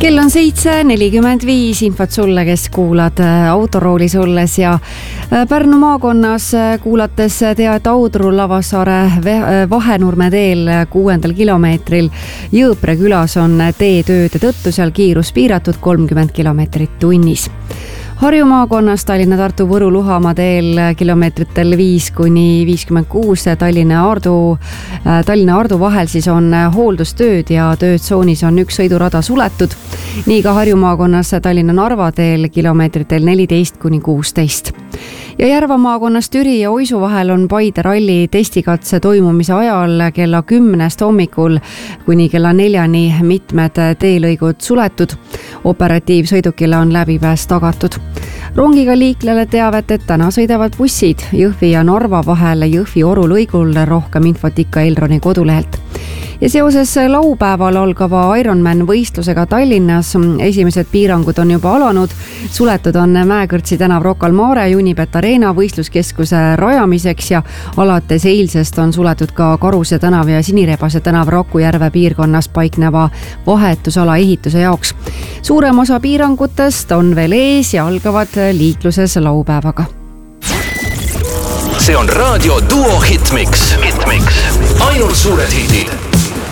Kell on 7:45, infot sulle, kes kuulad autoroolis olles ja Pärnu maakonnas kuulates tea, et Audru Lavassaare Vahenurme teel 6. kilomeetril Jõõpre külas on teetööde tõttu seal kiirus piiratud 30 kilomeetrit tunnis. Harju maakonnas Tallinna-Tartu-Võru-Luhamaa teel kilomeetritel 5–56 Tallinna-Ardu vahel siis on hooldustööd ja töötsoonis on üks sõidurada suletud. Nii ka Harju maakonnas Tallinna-Narva teel kilomeetritel 14–16. Ja Järva maakonnas Türi ja Oisu vahel on Paide ralli testikatse toimumise ajal kella 10 hommikul kuni kella 4 mitmed teelõigud suletud. Operatiivsõidukile on läbipääs tagatud. Rongiga liiklejale teavet, et täna sõidavad bussid Jõhvi ja Narva vahel Jõhvi-Oru lõigul, rohkem infot ikka Elroni kodulehelt. Ja seoses laupäeval algava Ironman võistlusega Tallinnas esimesed piirangud on juba alanud. Suletud on Mäekõrtsi tänav Rocca al Mare Unibet Arena võistluskeskuse rajamiseks ja alates eilsest on suletud ka Karuse tänav ja Sinirebase tänav Rakujärve piirkonnas paikneva vahetusala ehituse jaoks. Suurem osa piirangutest on veel ees ja algavad liikluses laupäevaga. See on Raadio Duo Hitmix. Ainult suured hitid.